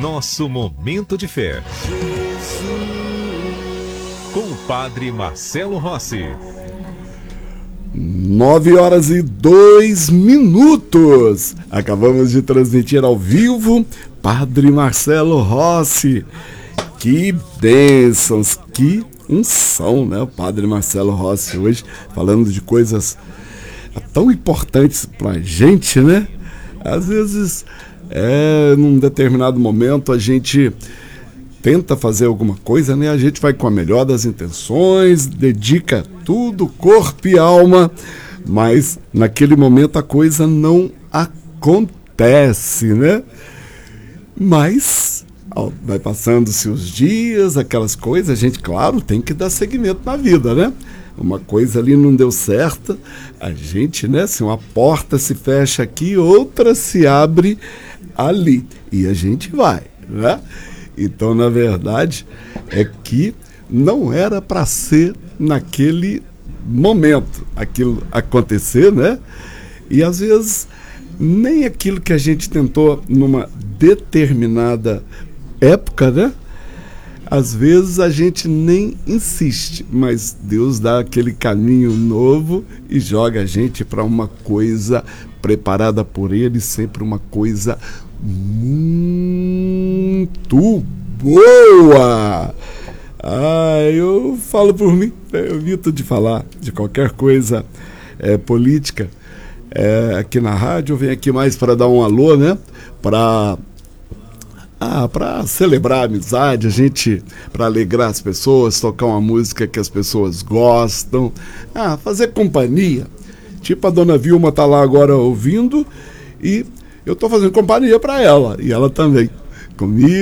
Nosso Momento de Fé. Com o Padre Marcelo Rossi. 9h02. Acabamos de transmitir ao vivo Padre Marcelo Rossi. Que bênçãos, que unção, né? O Padre Marcelo Rossi hoje falando de coisas tão importantes pra gente, né? Às vezes, num determinado momento a gente tenta fazer alguma coisa, né? A gente vai com a melhor das intenções, dedica tudo, corpo e alma, mas naquele momento a coisa não acontece, né? Mas vai passando-se os dias, aquelas coisas, a gente, claro, tem que dar seguimento na vida, né? Uma coisa ali não deu certo, a gente, né? Se uma porta se fecha aqui, outra se abre ali, e a gente vai, né? Então, na verdade, é que não era para ser naquele momento aquilo acontecer, né? E às vezes nem aquilo que a gente tentou numa determinada época, né? Às vezes a gente nem insiste, mas Deus dá aquele caminho novo e joga a gente para uma coisa preparada por Ele, sempre uma coisa muito boa. Eu falo por mim, eu evito de falar de qualquer coisa política aqui na rádio. Eu venho aqui mais para dar um alô, né? Para celebrar a amizade, a gente, para alegrar as pessoas, tocar uma música que as pessoas gostam, fazer companhia. Tipo, a dona Vilma tá lá agora ouvindo e eu tô fazendo companhia para ela, e ela também comigo.